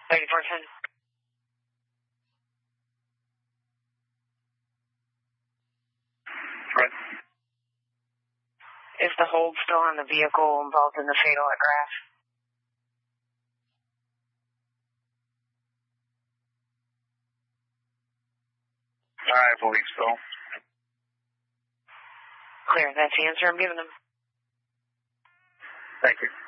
3410. Right. Is the hold still on the vehicle involved in the fatal at Graff? I believe so. Clear. That's the answer I'm giving them. Thank you.